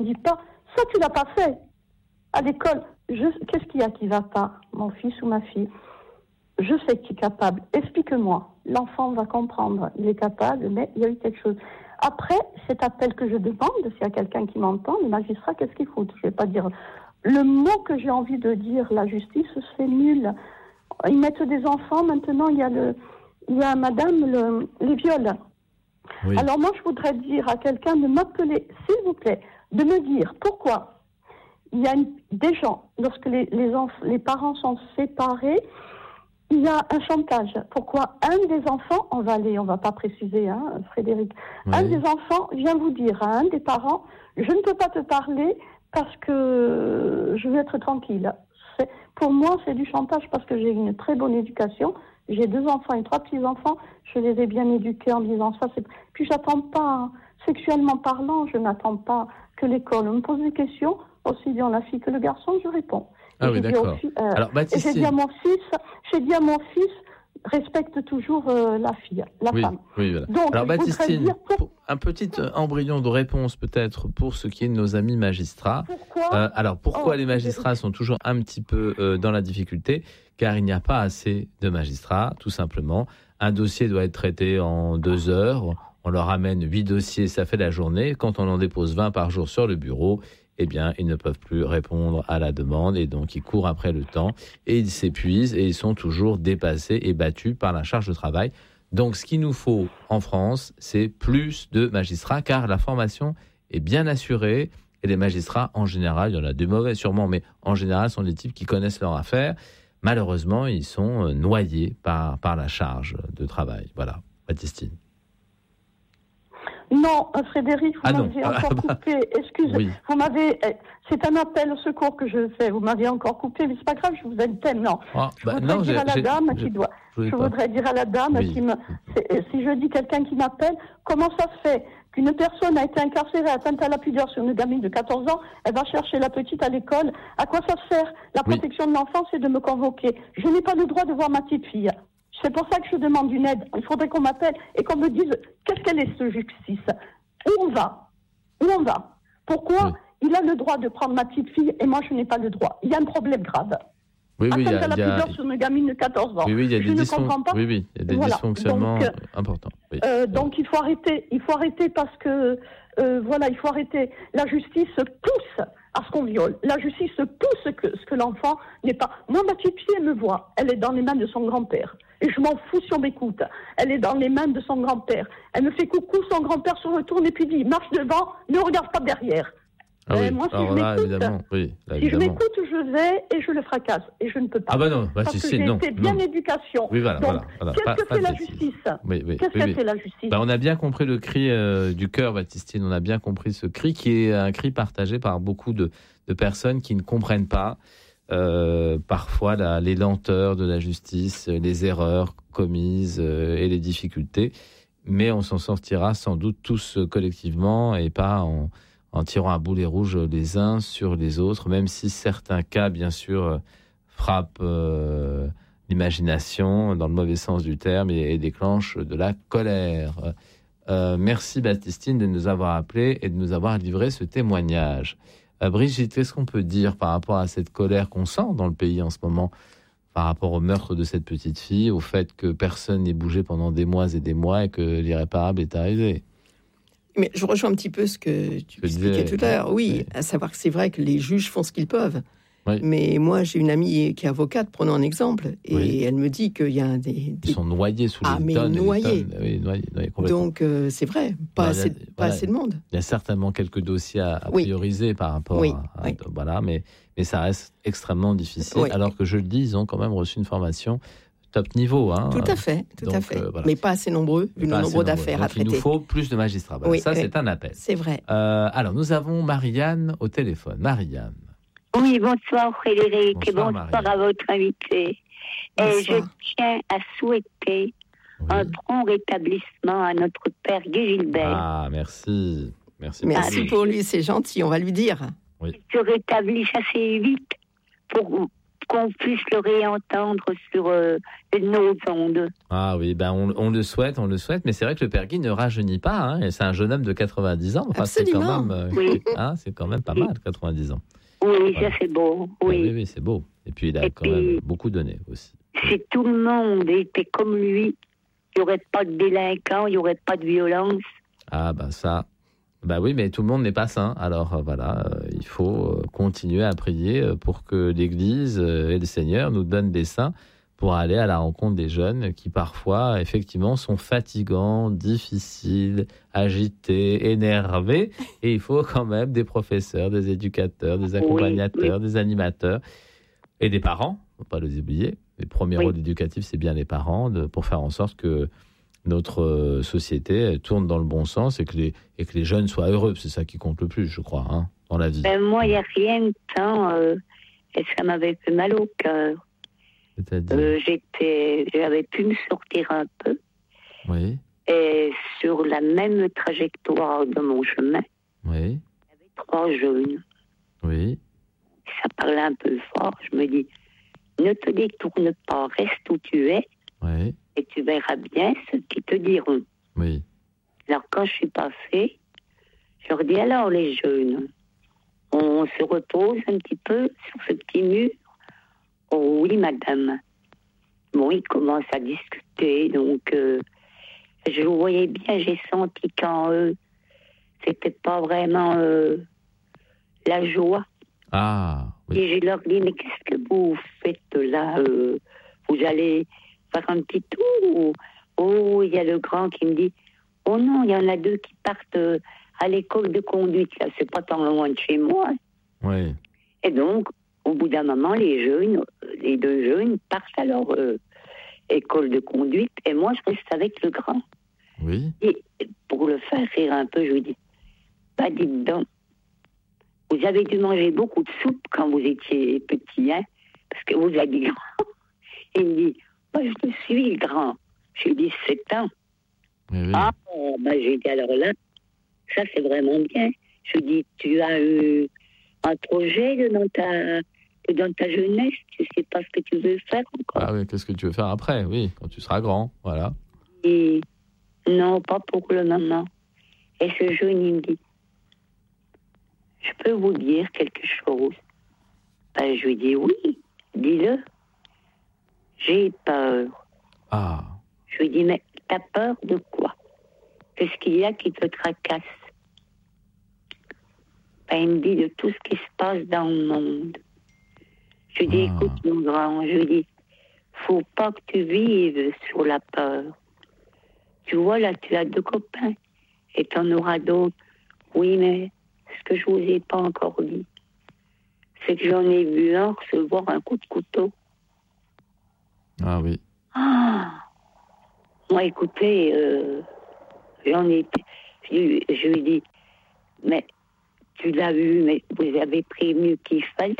ne dit pas, ça tu l'as pas fait. À l'école, qu'est-ce qu'il y a qui va pas, mon fils ou ma fille? Je sais que tu es capable, explique-moi. L'enfant va comprendre, il est capable, mais il y a eu quelque chose. Après, cet appel que je demande, s'il y a quelqu'un qui m'entend, les magistrats, qu'est-ce qu'ils foutent? Je ne vais pas dire... Le mot que j'ai envie de dire, la justice, c'est nul. Ils mettent des enfants, maintenant il y a madame, les viols. Oui. Alors moi, je voudrais dire à quelqu'un de m'appeler, s'il vous plaît, de me dire pourquoi il y a des gens, lorsque les parents sont séparés, il y a un chantage. Pourquoi un des enfants, on va pas préciser, Frédéric, oui. Un des enfants vient vous dire à un des parents, je ne peux pas te parler parce que je veux être tranquille. Pour moi, c'est du chantage parce que j'ai une très bonne éducation. J'ai 2 enfants et 3 petits-enfants. Je les ai bien éduqués en me disant ça. Puis j'attends pas, sexuellement parlant, je n'attends pas que l'école me pose des questions. Aussi bien la fille que le garçon, je réponds. Ah oui, d'accord. Alors, Baptistine... J'ai dit à mon fils, respecte toujours la fille, la femme. Oui, voilà. Donc, alors, Baptistine, un petit embryon de réponse peut-être pour ce qui est de nos amis magistrats. Pourquoi les magistrats sont toujours un petit peu dans la difficulté? Car il n'y a pas assez de magistrats, tout simplement. Un dossier doit être traité en 2 heures. On leur amène 8 dossiers, ça fait la journée. Quand on en dépose 20 par jour sur le bureau, eh bien, ils ne peuvent plus répondre à la demande et donc ils courent après le temps et ils s'épuisent et ils sont toujours dépassés et battus par la charge de travail. Donc, ce qu'il nous faut en France, c'est plus de magistrats car la formation est bien assurée et les magistrats, en général, il y en a des mauvais sûrement, mais en général, sont des types qui connaissent leur affaire. Malheureusement, ils sont noyés par la charge de travail. Voilà, Baptistine. Non, Frédéric, vous m'avez encore coupé. Excusez, oui. C'est un appel au secours que je fais. Vous m'avez encore coupé, mais c'est pas grave, je vous aime tellement. Je voudrais dire à la dame si je dis quelqu'un qui m'appelle, comment ça se fait qu'une personne a été incarcérée, atteinte à la pudeur sur une gamine de 14 ans, elle va chercher la petite à l'école. À quoi ça sert? La protection de l'enfant, c'est de me convoquer. Je n'ai pas le droit de voir ma petite fille. C'est pour ça que je demande une aide. Il faudrait qu'on m'appelle et qu'on me dise qu'est-ce qu'elle est, ce justice. Où on va? Pourquoi il a le droit de prendre ma petite fille et moi je n'ai pas le droit? Il y a un problème grave. Atteinte à la pudeur sur une gamine de 14 ans. Oui, il y a des dysfonctionnements importants. Donc il faut arrêter parce que il faut arrêter. La justice pousse à ce qu'on viole. La justice pousse ce que l'enfant n'est pas. Moi, ma petite fille, elle me voit. Elle est dans les mains de son grand-père. Et je m'en fous si on m'écoute. Elle est dans les mains de son grand-père. Elle me fait coucou, son grand-père se retourne et puis dit, marche devant, ne regarde pas derrière. Moi, si je m'écoute, je vais et je le fracasse. Et je ne peux pas. Parce que j'ai été bien éducation. Donc, qu'est-ce que fait la justice? Qu'est-ce qu'elle fait la justice? On a bien compris le cri du cœur, Baptistine. On a bien compris ce cri qui est un cri partagé par beaucoup de personnes qui ne comprennent pas parfois les lenteurs de la justice, les erreurs commises et les difficultés. Mais on s'en sortira sans doute tous collectivement et pas en tirant à boulet rouge les uns sur les autres, même si certains cas, bien sûr, frappent l'imagination dans le mauvais sens du terme et déclenchent de la colère. Merci Baptistine de nous avoir appelés et de nous avoir livré ce témoignage. Brigitte, qu'est-ce qu'on peut dire par rapport à cette colère qu'on sent dans le pays en ce moment, par rapport au meurtre de cette petite fille, au fait que personne n'ait bougé pendant des mois et des mois et que l'irréparable est arrivé? Mais je rejoins un petit peu ce que tu expliquais tout à l'heure. Oui, à savoir que c'est vrai que les juges font ce qu'ils peuvent. Oui. Mais moi, j'ai une amie qui est avocate, prenons un exemple, et elle me dit qu'il y a des... Ils sont noyés sous les tonnes. Noyés. Noyés donc, c'est vrai, pas assez de monde. Il y a certainement quelques dossiers à prioriser par rapport à... Voilà, mais ça reste extrêmement difficile. Alors que, je le dis, ils ont quand même reçu une formation top niveau. Tout à fait. Voilà. Mais pas assez nombreux, vu le nombre d'affaires à traiter. Il nous faut plus de magistrats. C'est un appel. C'est vrai. Alors, nous avons Marianne au téléphone. Marianne. Oui, bonsoir Frédéric, et bonsoir Marianne. À votre invité. Et je tiens à souhaiter un prompt rétablissement à notre père Guy Gilbert. Ah, merci. Merci pour lui, c'est gentil, on va lui dire. Il se rétablisse assez vite pour qu'on puisse le réentendre sur nos ondes. Ah oui, on le souhaite, mais c'est vrai que le père Guy ne rajeunit pas, hein, et c'est un jeune homme de 90 ans. Enfin, absolument. C'est quand même pas mal, 90 ans. Oui, ça c'est beau. Oui. Oui, c'est beau. Et puis il a quand même beaucoup donné aussi. Si tout le monde était comme lui, il n'y aurait pas de délinquants, il n'y aurait pas de violence. Ah ça... oui, mais tout le monde n'est pas saint. Alors il faut continuer à prier pour que l'Église et le Seigneur nous donnent des saints pour aller à la rencontre des jeunes qui parfois, effectivement, sont fatigants, difficiles, agités, énervés. Et il faut quand même des professeurs, des éducateurs, des accompagnateurs, des animateurs et des parents. Il ne faut pas les oublier. Les premiers rôles éducatifs, c'est bien les parents pour faire en sorte que notre société tourne dans le bon sens et que les jeunes soient heureux. C'est ça qui compte le plus, je crois, dans la vie. Moi, il n'y a rien de temps et ça m'avait fait mal au cœur. J'avais pu me sortir un peu. Oui. Et sur la même trajectoire de mon chemin, oui. il y avait 3 jeunes. Oui. Ça parlait un peu fort. Je me dis, ne te détourne pas, reste où tu es. Oui. Et tu verras bien ce qu'ils te diront. Oui. Alors, quand je suis passée, je leur dis, alors les jeunes, on se repose un petit peu sur ce petit mur. Oh oui, madame. Bon, ils commencent à discuter, donc je vous voyais bien, j'ai senti qu'en eux, c'était pas vraiment la joie. Ah, oui. Et je leur dis, mais qu'est-ce que vous faites là vous allez faire un petit tour? Oh, il y a le grand qui me dit, oh non, il y en a 2 qui partent à l'école de conduite, là, c'est pas tant loin de chez moi. Oui. Et donc, au bout d'un moment, les 2 jeunes partent à leur école de conduite, et moi, je reste avec le grand. Oui. Et pour le faire rire un peu, je lui dis, dites donc, vous avez dû manger beaucoup de soupe quand vous étiez petit, hein, parce que vous avez grand. Il me dit, je me suis grand. Je lui dis, 7 ans. Oui. Ah, j'ai dit, alors là, ça c'est vraiment bien. Je lui dis, tu as eu un projet dans ta jeunesse, tu sais pas ce que tu veux faire encore. Ah oui, qu'est-ce que tu veux faire après? Oui, quand tu seras grand, voilà. Et non, pas pour le moment. Et ce jeune, il me dit, je peux vous dire quelque chose? Je lui dis, oui, dis-le. J'ai peur. Ah. Je lui dis, mais t'as peur de quoi? Qu'est-ce qu'il y a qui te tracasse? Il me dit de tout ce qui se passe dans le monde. Je lui dis, écoute, mon grand, je lui dis, faut pas que tu vives sur la peur. Tu vois, là, tu as 2 copains et t'en auras d'autres. Oui, mais ce que je vous ai pas encore dit, c'est que j'en ai vu un recevoir un coup de couteau. Ah oui. Moi, écoutez, j'en ai... Je lui dis, mais tu l'as vu, mais vous avez prévenu qu'il fallait.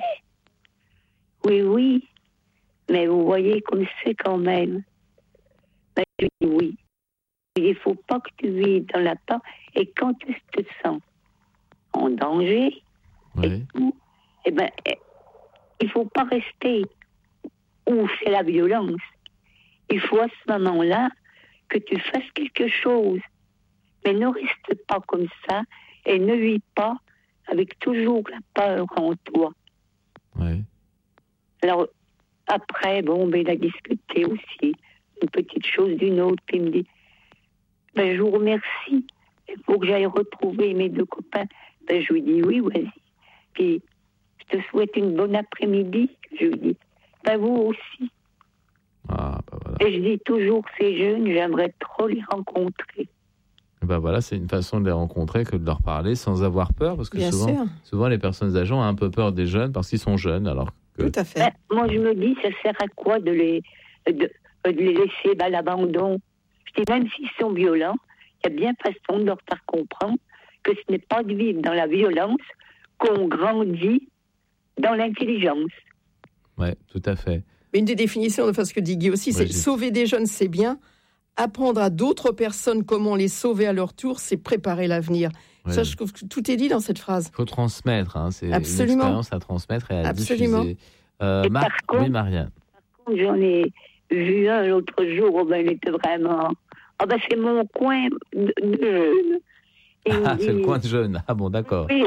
Oui, mais vous voyez comme c'est quand même. Je lui dis oui. Il ne faut pas que tu vives dans la peur. Et quand tu te sens en danger, et tout, il ne faut pas rester où c'est la violence. Il faut à ce moment-là que tu fasses quelque chose. Mais ne reste pas comme ça et ne vis pas avec toujours la peur en toi. Oui. Alors, après, il a discuté aussi une petite chose d'une autre, puis il me dit, je vous remercie, il faut que j'aille retrouver mes 2 copains. Je lui dis, oui, vas-y. Puis, je te souhaite une bonne après-midi. Je lui dis, vous aussi. Voilà. Et je dis toujours, ces jeunes, j'aimerais trop les rencontrer. Voilà, c'est une façon de les rencontrer que de leur parler sans avoir peur, parce que souvent les personnes âgées ont un peu peur des jeunes parce qu'ils sont jeunes, alors que... Tout à fait. Moi, je me dis, ça sert à quoi de les laisser à l'abandon? Je dis, même s'ils sont violents, il y a bien façon de leur faire comprendre que ce n'est pas de vivre dans la violence qu'on grandit dans l'intelligence. Oui, tout à fait. Mais une des définitions de ce que dit Guy aussi, c'est sauver des jeunes, c'est bien. Apprendre à d'autres personnes comment les sauver à leur tour, c'est préparer l'avenir. Ouais. Ça, je trouve que tout est dit dans cette phrase. Il faut transmettre, c'est une expérience à transmettre et à diffuser Oui, Marianne. Par contre, j'en ai vu un l'autre jour, il était vraiment... c'est mon coin de jeune. C'est le coin de jeune. Ah bon, d'accord. Oui,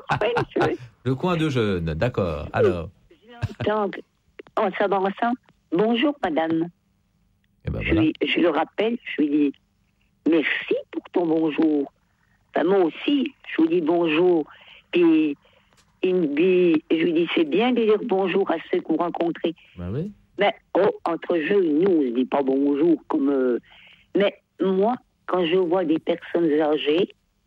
le coin de jeune, d'accord. Alors. Donc, en s'avançant, bonjour madame. Et ben voilà. Je le rappelle, je lui dis merci pour ton bonjour. Moi aussi, je lui dis bonjour. Puis je lui dis c'est bien de dire bonjour à ceux qu'on rencontrait. Ben oui. Mais entre jeunes, nous, on ne dit pas bonjour comme. Mais moi, quand je vois des personnes âgées,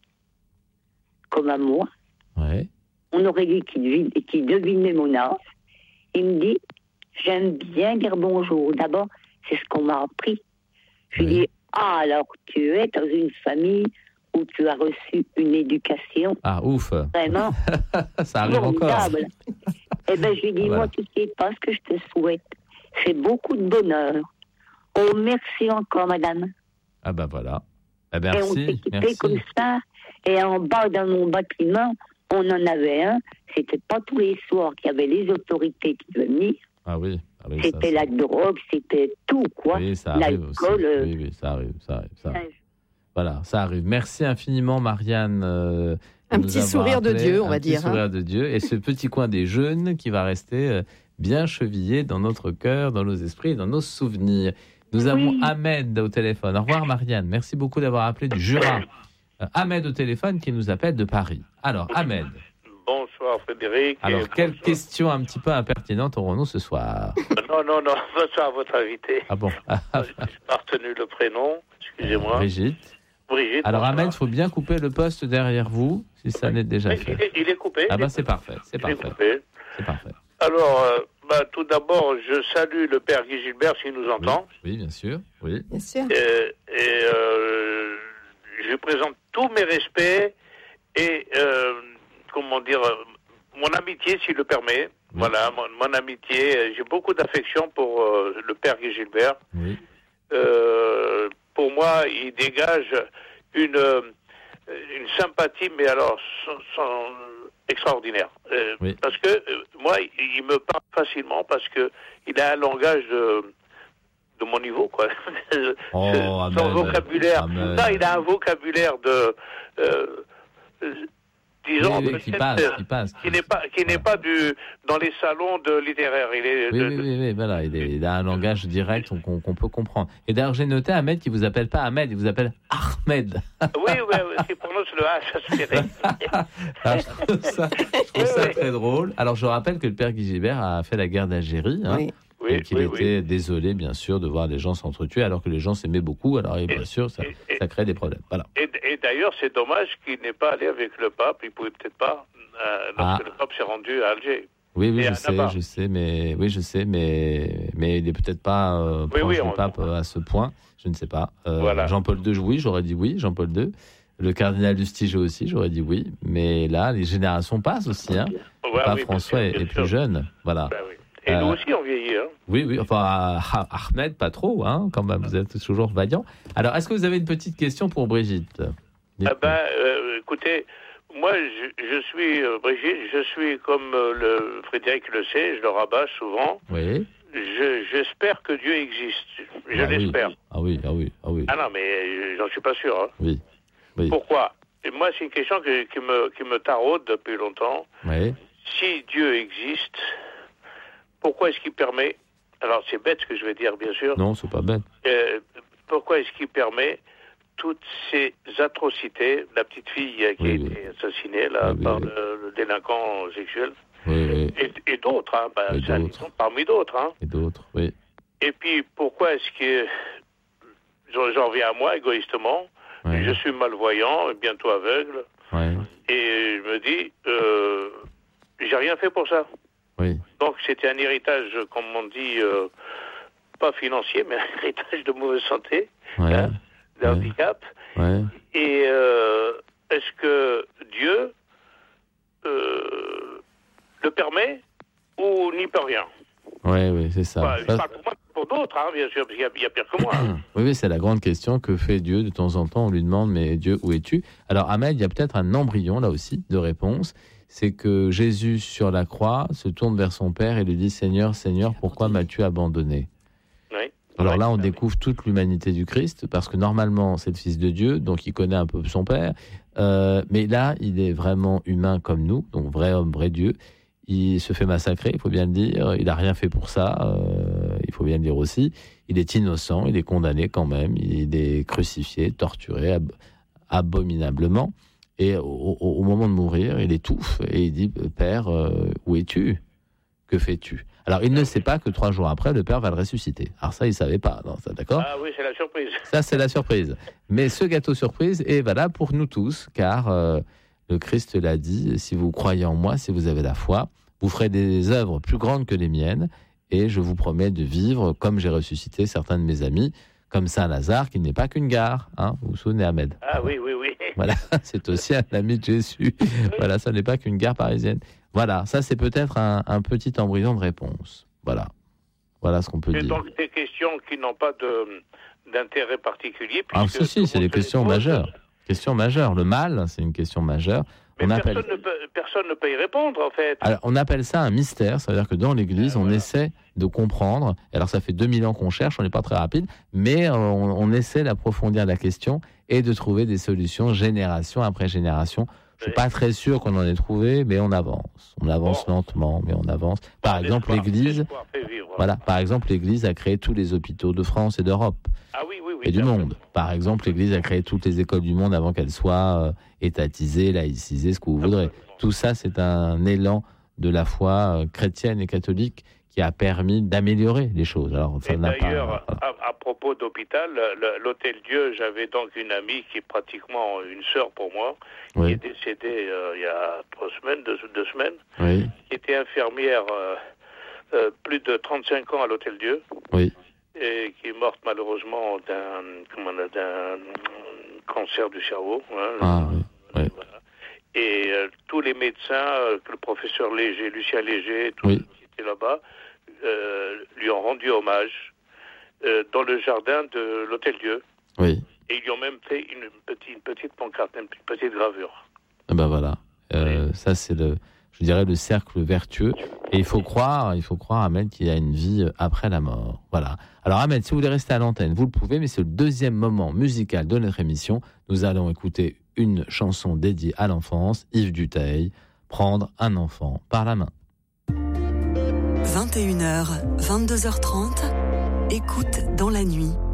comme à moi, ouais. On aurait dit qu'il devinait mon âge. Il me dit, j'aime bien dire bonjour. D'abord, c'est ce qu'on m'a appris. Je lui dis, alors tu es dans une famille où tu as reçu une éducation. Ah, ouf. Vraiment. Ça arrive encore. Eh bien, je lui dis, moi, tu sais pas ce que je te souhaite. C'est beaucoup de bonheur. Oh, merci encore, madame. Ah ben voilà. Merci. Et on s'est quitté comme ça. Et en bas, dans mon bâtiment, on en avait un. C'était pas tous les soirs qu'il y avait les autorités qui devaient venir. Ah oui. C'était la drogue, c'était tout, quoi. Oui, ça arrive l'alcool, aussi. Oui, ça arrive. Voilà, ça arrive. Merci infiniment, Marianne. Un petit sourire de Dieu, on va dire. Un petit sourire de Dieu. Et ce petit coin des jeunes qui va rester bien chevillé dans notre cœur, dans nos esprits, dans nos souvenirs. Nous avons Ahmed au téléphone. Au revoir, Marianne. Merci beaucoup d'avoir appelé du Jura. Ahmed au téléphone qui nous appelle de Paris. Alors, Ahmed. Bonsoir, Frédéric. Alors, quelle question un petit peu impertinente aurons-nous ce soir? Non. Bonsoir à votre invité. Ah bon? Je n'ai pas retenu le prénom. Excusez-moi. Brigitte. bonsoir. Alors, Ahmed, il faut bien couper le poste derrière vous, si ça n'est déjà fait. Il est coupé. Ah c'est parfait. C'est parfait. Alors, tout d'abord, je salue le père Guy Gilbert s'il nous entend. Oui, bien sûr. Oui. Bien sûr. Je lui présente tous mes respects et, mon amitié, s'il le permet. Oui. Voilà, mon amitié. J'ai beaucoup d'affection pour le père Guy Gilbert. Oui. Pour moi, il dégage une sympathie, mais alors extraordinaire. Oui. Parce que moi, il me parle facilement parce que il a un langage de mon niveau, quoi. Son vocabulaire. Amen. Là, il a un vocabulaire de disons, qui passe. Qui n'est pas dans les salons de littéraires. Oui, voilà. Il a un langage direct qu'on peut comprendre. Et d'ailleurs, j'ai noté Ahmed qui vous appelle pas Ahmed, il vous appelle Ahmed. Oui, il prononce le H, ça se fait. Je trouve ça très drôle. Alors, je rappelle que le père Guy Gilbert a fait la guerre d'Algérie. Et qu'il était désolé, bien sûr, de voir les gens s'entretuer, alors que les gens s'aimaient beaucoup. Alors, bien sûr, ça crée des problèmes. Voilà. Et d'ailleurs, c'est dommage qu'il n'ait pas allé avec le pape. Il ne pouvait peut-être pas, lorsque le pape s'est rendu à Alger. Oui, je sais, mais il n'est peut-être pas proche du pape à ce point. Je ne sais pas. Voilà. Jean-Paul II, oui, j'aurais dit oui. Jean-Paul II. Le cardinal Lustiger aussi, j'aurais dit oui. Mais là, les générations passent aussi. Le pape François est plus jeune. Voilà. Ben oui. Et nous aussi, on vieillit. Oui, enfin, Ahmed, pas trop, quand même, vous êtes toujours vaillant. Alors, est-ce que vous avez une petite question pour Brigitte? Écoutez, moi, je suis, Brigitte, je suis comme le Frédéric le sait, je le rabâche souvent. Oui. J'espère que Dieu existe. Je l'espère. Oui. Ah non, mais j'en suis pas sûr. Oui. Pourquoi? Et moi, c'est une question qui me taraude depuis longtemps. Oui. Si Dieu existe... Pourquoi est-ce qu'il permet, alors c'est bête ce que je vais dire bien sûr. Non, c'est pas bête. Pourquoi est-ce qu'il permet toutes ces atrocités, la petite fille qui a été assassinée par le délinquant sexuel, et d'autres, c'est un exemple parmi d'autres. Et d'autres, oui. Et puis pourquoi est-ce que, j'en viens à moi égoïstement, je suis malvoyant, bientôt aveugle, et je me dis, j'ai rien fait pour ça. Oui. Donc c'était un héritage, comme on dit, pas financier, mais un héritage de mauvaise santé, de handicap. Et est-ce que Dieu le permet ou n'y peut rien? Oui, c'est ça. Je parle pour moi, pour d'autres, bien sûr, parce qu'il y a pire que moi. Oui, c'est la grande question. Que fait Dieu? De temps en temps, on lui demande, mais Dieu, où es-tu? Alors, Ahmed, il y a peut-être un embryon, là aussi, de réponse. c'est que Jésus, sur la croix, se tourne vers son Père et lui dit « Seigneur, Seigneur, pourquoi m'as-tu abandonné ?» Alors là, on découvre toute l'humanité du Christ, parce que normalement, c'est le Fils de Dieu, donc il connaît un peu son Père. Mais là, il est vraiment humain comme nous, donc vrai homme, vrai Dieu. Il se fait massacrer, il faut bien le dire. Il n'a rien fait pour ça, il faut bien le dire aussi. Il est innocent, il est condamné quand même. Il est crucifié, torturé abominablement. Et au moment de mourir, il étouffe et il dit « Père, où es-tu ? Que fais-tu » Alors, il ne sait pas que 3 jours après, le Père va le ressusciter. Alors ça, il ne savait pas, non, ça, d'accord ? Ah oui, c'est la surprise. Ça, c'est la surprise. Mais ce gâteau surprise est valable pour nous tous, car le Christ l'a dit, si vous croyez en moi, si vous avez la foi, vous ferez des œuvres plus grandes que les miennes, et je vous promets de vivre comme j'ai ressuscité certains de mes amis, comme Saint-Lazare, qui n'est pas qu'une gare. Hein, vous vous souvenez, Ahmed ? Ah oui, oui, oui. Voilà, c'est aussi un ami de Jésus. Voilà, ça n'est pas qu'une gare parisienne. Voilà, ça c'est peut-être un petit embryon de réponse. Voilà ce qu'on peut dire. C'est donc des questions qui n'ont pas d'intérêt particulier. Ah si, c'est des questions majeures. Questions majeures. Le mal, c'est une question majeure. Mais personne ne peut y répondre, en fait. Alors, on appelle ça un mystère, c'est-à-dire que dans l'Église, on essaie de comprendre. Alors, ça fait 2000 ans qu'on cherche, on n'est pas très rapide, mais on essaie d'approfondir la question et de trouver des solutions génération après génération. Je ne suis pas très sûr qu'on en ait trouvé, mais on avance. On avance lentement, mais on avance. Par exemple, l'Église, par exemple, l'Église a créé tous les hôpitaux de France et d'Europe. Ah oui, et du monde. Par exemple, l'Église a créé toutes les écoles du monde avant qu'elles soient étatisées, laïcisées, ce que vous voudrez. Tout ça, c'est un élan de la foi chrétienne et catholique qui a permis d'améliorer les choses. Alors, ça n'a d'ailleurs, à propos d'hôpital, l'Hôtel Dieu, j'avais donc une amie qui est pratiquement une sœur pour moi, qui est décédée il y a 2 semaines, qui était infirmière plus de 35 ans à l'Hôtel Dieu. Et qui est morte malheureusement d'un cancer du cerveau. Voilà. Et tous les médecins, le professeur Léger, Lucien Léger, tous ceux qui étaient là-bas, lui ont rendu hommage dans le jardin de l'Hôtel Dieu. Et ils lui ont même fait une petite pancarte, une petite gravure. Ben voilà. Ça, c'est le cercle vertueux. Et il faut croire, Ahmed, qu'il y a une vie après la mort. Voilà. Alors, Ahmed, si vous voulez rester à l'antenne, vous le pouvez, mais c'est le deuxième moment musical de notre émission. Nous allons écouter une chanson dédiée à l'enfance, Yves Dutheil, Prendre un enfant par la main. 21h, 22h30, écoute dans la nuit.